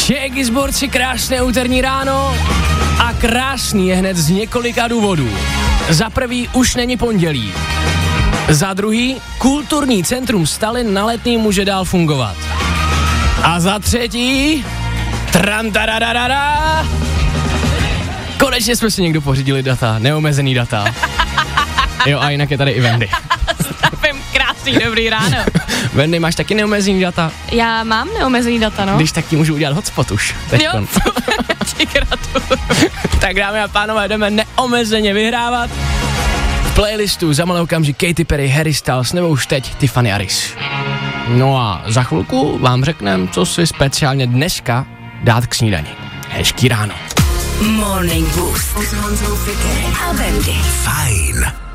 Čeky zborci, krásné úterní ráno a krásný je hned z několika důvodů. Za prvý už není pondělí. Za druhý, kulturní centrum Stalin na Letný může dál fungovat. A za třetí, tramtadadadada, konečně jsme si někdo pořídili data, neomezený data. Jo, a jinak je tady i Wendy. Zdravím, krásný dobrý ráno. Wendy, máš taky neomezený data? Já mám neomezený data, no. Když tak ti můžu udělat hotspot už. Teďkon. Jo, ti gratuluju. Tak dámy a pánové, jdeme neomezeně vyhrávat. V playlistu za malý okamžik Katy Perry, Harry Styles nebo už teď Tiffany Haddish. No a za chvilku vám řekneme, co si speciálně dneska dát k snídani. Hezký ráno. Morning Boost s Honzou Fikerem a Wendy. Fajn.